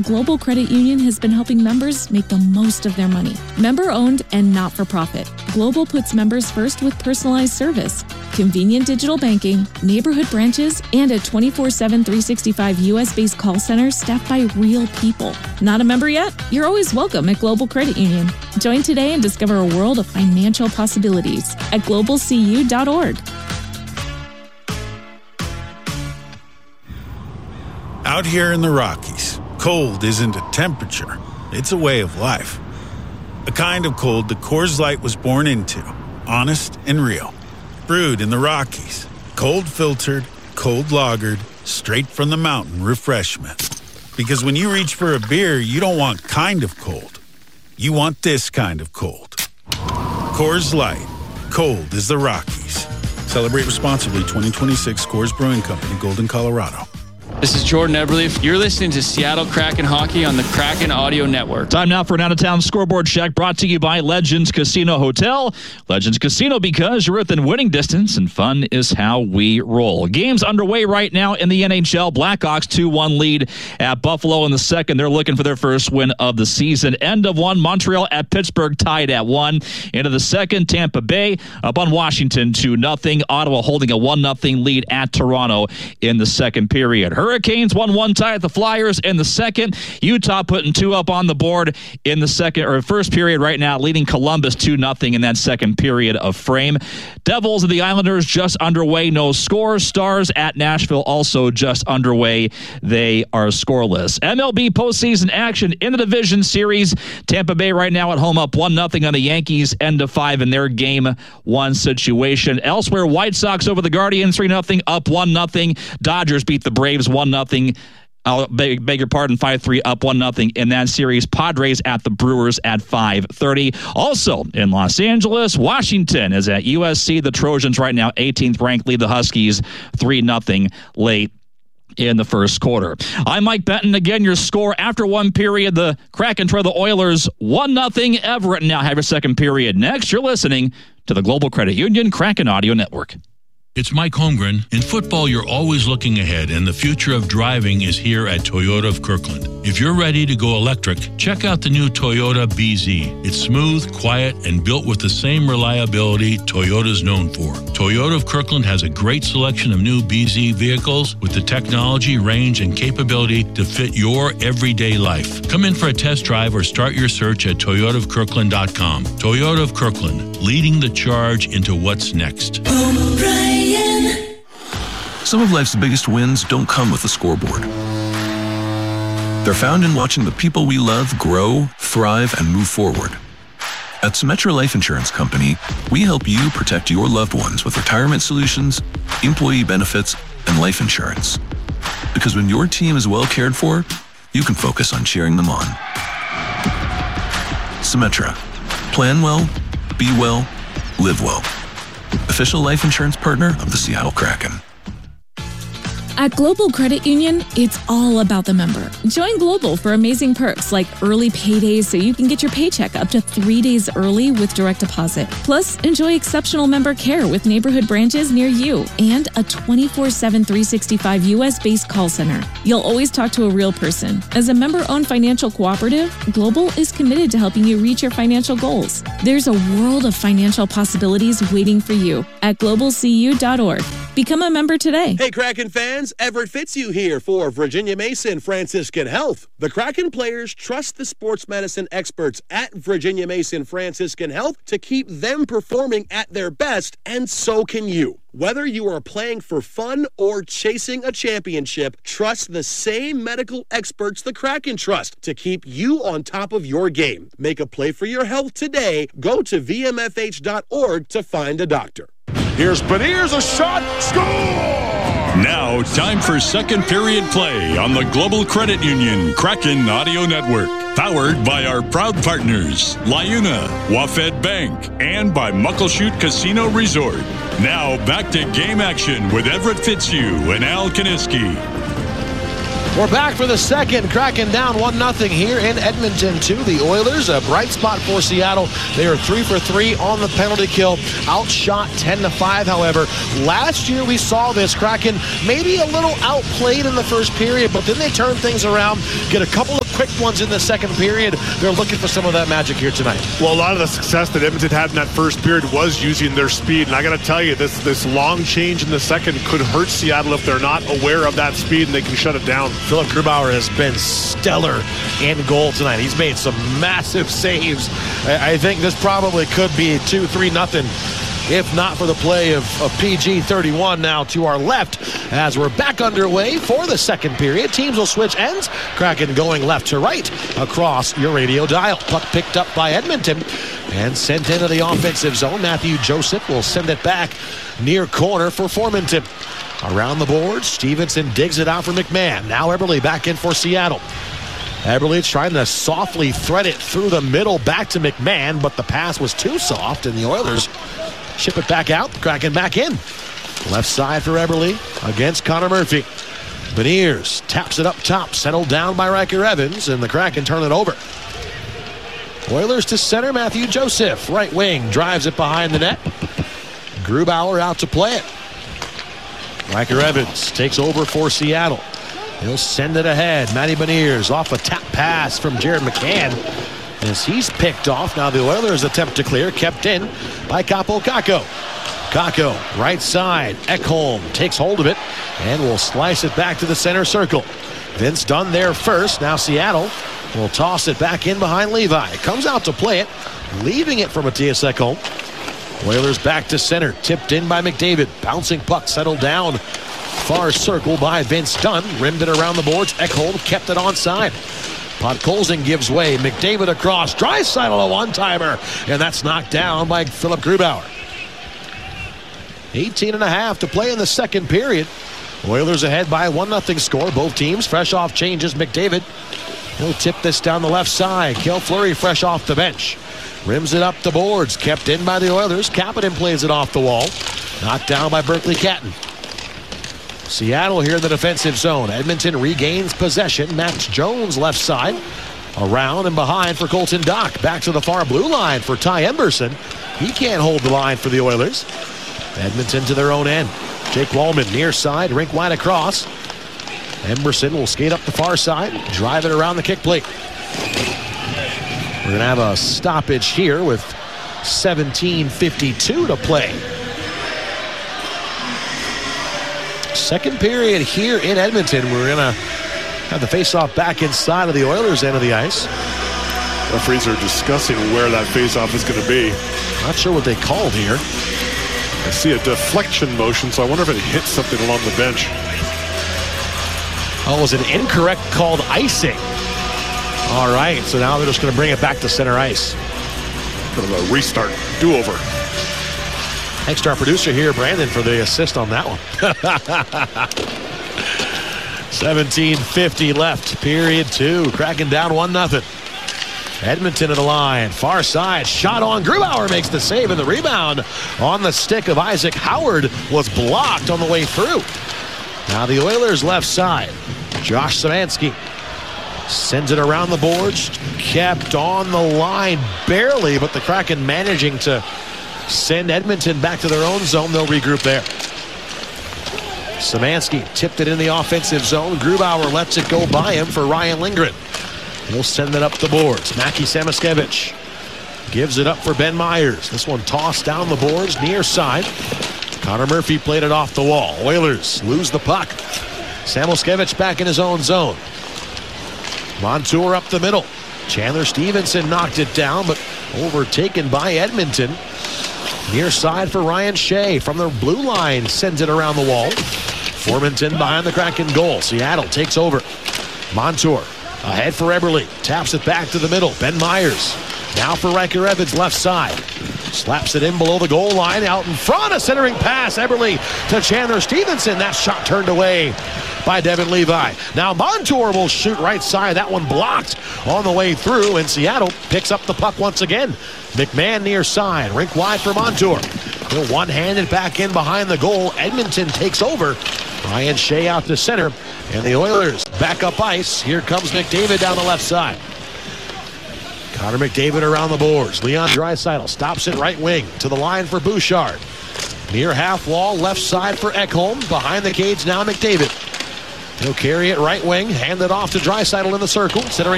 Global Credit Union has been helping members make the most of their money. Member-owned and not-for-profit, Global puts members first with personalized service, convenient digital banking, neighborhood branches, and a 24/7, 365 U.S.-based call center staffed by real people. Not a member yet? You're always welcome at Global Credit Union. Join today and discover a world of financial possibilities at globalcu.org. Out here in the Rockies, cold isn't a temperature, it's a way of life. A kind of cold that Coors Light was born into, honest and real. Brewed in the Rockies, cold filtered, cold lagered, straight from the mountain refreshment. Because when you reach for a beer, you don't want kind of cold. You want this kind of cold. Coors Light, cold as the Rockies. Celebrate responsibly. 2026 Coors Brewing Company, Golden, Colorado. This is Jordan Eberle. You're listening to Seattle Kraken Hockey on the Kraken Audio Network. Time now for an out-of-town scoreboard check brought to you by Legends Casino Hotel. Legends Casino, because you're within winning distance and fun is how we roll. Games underway right now in the NHL. Blackhawks 2-1 lead at Buffalo in the second. They're looking for their first win of the season. End of one. Montreal at Pittsburgh tied at 1. Into the second, Tampa Bay up on Washington 2-0. Ottawa holding a 1-0 lead at Toronto in the second period. Hurricanes 1-1 tie at the Flyers in the second. Utah putting 2 up on the board in the second or first period right now, leading Columbus 2-0 in that second period of frame. Devils and the Islanders just underway, no scores. Stars at Nashville also just underway. They are scoreless. MLB postseason action in the division series. Tampa Bay right now at home up 1-0 on the Yankees, end of 5 in their game 1 situation. Elsewhere, White Sox over the Guardians 3-0, up 1-0. Dodgers beat the Braves 1-0. I'll beg your pardon, 5-3 up 1-0 in that series. Padres at the Brewers at 5:30. Also in Los Angeles, Washington is at USC. The Trojans right now 18th ranked lead the Huskies 3-0 late in the first quarter. I'm Mike Benton. Again, your score after one period, the Kraken trail the Oilers 1-0. Everett now have your second period. Next, you're listening to the Global Credit Union Kraken Audio Network. It's Mike Holmgren. In football, you're always looking ahead, and the future of driving is here at Toyota of Kirkland. If you're ready to go electric, check out the new Toyota BZ. It's smooth, quiet, and built with the same reliability Toyota's known for. Toyota of Kirkland has a great selection of new BZ vehicles with the technology, range, and capability to fit your everyday life. Come in for a test drive or start your search at toyotaofkirkland.com. Toyota of Kirkland, leading the charge into what's next. Some of life's biggest wins don't come with a scoreboard. They're found in watching the people we love grow, thrive, and move forward. At Symetra Life Insurance Company, we help you protect your loved ones with retirement solutions, employee benefits, and life insurance. Because when your team is well cared for, you can focus on cheering them on. Symetra. Plan well, be well, live well. Official life insurance partner of the Seattle Kraken. At Global Credit Union, it's all about the member. Join Global for amazing perks like early paydays so you can get your paycheck up to 3 days early with direct deposit. Plus, enjoy exceptional member care with neighborhood branches near you and a 24/7, 365 U.S.-based call center. You'll always talk to a real person. As a member-owned financial cooperative, Global is committed to helping you reach your financial goals. There's a world of financial possibilities waiting for you at globalcu.org. Become a member today. Hey, Kraken fans, Everett Fitzhugh here for Virginia Mason Franciscan Health. The Kraken players trust the sports medicine experts at Virginia Mason Franciscan Health to keep them performing at their best, and so can you. Whether you are playing for fun or chasing a championship, trust the same medical experts the Kraken trust to keep you on top of your game. Make a play for your health today. Go to vmfh.org to find a doctor. Here's Beniers, a shot, score! Now, time for second period play on the Global Credit Union Kraken Audio Network. Powered by our proud partners, LiUNA, Wafed Bank, and by Muckleshoot Casino Resort. Now, back to game action with Everett Fitzhugh and Al Kaniski. We're back for the second. Kraken down 1-0 here in Edmonton to the Oilers. A bright spot for Seattle. They are 3 for 3 on the penalty kill. Outshot 10-5, however. Last year we saw this. Kraken maybe a little outplayed in the first period, but then they turned things around, get a couple of quick quick ones in the second period. They're looking for some of that magic here tonight. Well, a lot of the success that Edmonton had in that first period was using their speed. And I got to tell you, this long change in the second could hurt Seattle if they're not aware of that speed and they can shut it down. Philip Grubauer has been stellar in goal tonight. He's made some massive saves. I think this probably could be 2-3-0 if not for the play of PG-31 now to our left as we're back underway for the second period. Teams will switch ends. Kraken going left to right across your radio dial. Puck picked up by Edmonton and sent into the offensive zone. Matthew Joseph will send it back near corner for Formenton. Around the board, Stevenson digs it out for McMahon. Now Eberle back in for Seattle. Eberle trying to softly thread it through the middle back to McMahon, but the pass was too soft, and the Oilers ship it back out. Kraken back in. Left side for Eberle against Connor Murphy. Beniers taps it up top, settled down by Riker Evans, and the Kraken turn it over. Oilers to center, Matthew Joseph. Right wing, drives it behind the net. Grubauer out to play it. Riker Evans takes over for Seattle. He'll send it ahead. Matty Beniers off a tap pass from Jared McCann as he's picked off. Now the Oilers attempt to clear, kept in by Kaapo Kakko. Kakko, right side. Ekholm takes hold of it and will slice it back to the center circle. Vince Dunn there first. Now Seattle will toss it back in behind Levi. Comes out to play it, leaving it for Matthias Ekholm. Oilers back to center, tipped in by McDavid. Bouncing puck settled down. Far circle by Vince Dunn. Rimmed it around the boards. Ekholm kept it onside. Podkolzin gives way. McDavid across. Draisaitl a one-timer. And that's knocked down by Philip Grubauer. 18.5 to play in the second period. Oilers ahead by a 1-0 score. Both teams fresh off changes. McDavid, he'll tip this down the left side. Kel Fleury fresh off the bench. Rims it up the boards. Kept in by the Oilers. Kapanen plays it off the wall. Knocked down by Berkeley Catton. Seattle here in the defensive zone. Edmonton regains possession. Max Jones left side. Around and behind for Colton Dach. Back to the far blue line for Ty Emberson. He can't hold the line for the Oilers. Edmonton to their own end. Jake Wallman near side. Rink wide across. Emberson will skate up the far side. Drive it around the kick plate. We're going to have a stoppage here with 17:52 to play. Second period here in Edmonton. We're going to have the faceoff back inside of the Oilers' end of the ice. Referees are discussing where that faceoff is going to be. Not sure what they called here. I see a deflection motion, so I wonder if it hit something along the bench. Oh, it was an incorrect called icing. All right, so now they're just going to bring it back to center ice. Bit of a restart, do-over. Thanks to our producer here, Brandon, for the assist on that one. 17:50 left, period 2. Kraken down 1-0. Edmonton to the line, far side, shot on. Grubauer makes the save, and the rebound on the stick of Isaac Howard was blocked on the way through. Now the Oilers left side. Josh Szymanski sends it around the boards, kept on the line barely, but the Kraken managing to send Edmonton back to their own zone. They'll regroup there. Szymanski tipped it in the offensive zone. Grubauer lets it go by him for Ryan Lindgren. He'll send it up the boards. Mackie Samoskevich gives it up for Ben Myers. This one tossed down the boards near side. Connor Murphy played it off the wall. Oilers lose the puck. Samoskevich back in his own zone. Montour up the middle. Chandler Stevenson knocked it down, but overtaken by Edmonton. Near side for Ryan Shea from the blue line, sends it around the wall. Formenton behind the Kraken goal. Seattle takes over. Montour ahead for Eberle. Taps it back to the middle. Ben Myers now for Riker Evans left side. Slaps it in below the goal line. Out in front, a centering pass. Eberle to Chandler Stevenson. That shot turned away by Devin Levi. Now Montour will shoot right side. That one blocked on the way through, and Seattle picks up the puck once again. McMahon near side. Rink wide for Montour. He'll one-handed back in behind the goal. Edmonton takes over. Ryan Shea out to center, and the Oilers back up ice. Here comes McDavid down the left side. Connor McDavid around the boards. Leon Draisaitl stops it right wing to the line for Bouchard. Near half wall, left side for Ekholm. Behind the cage now McDavid. He'll carry it right wing, hand it off to Draisaitl in the circle. Centering